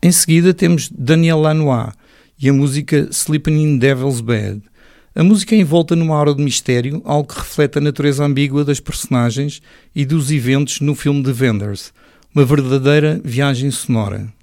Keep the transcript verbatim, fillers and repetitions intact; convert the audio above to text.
Em seguida temos Daniel Lanois e a música Sleeping in Devil's Bed. A música é envolta numa aura de mistério, algo que reflete a natureza ambígua das personagens e dos eventos no filme The Vendors, uma verdadeira viagem sonora.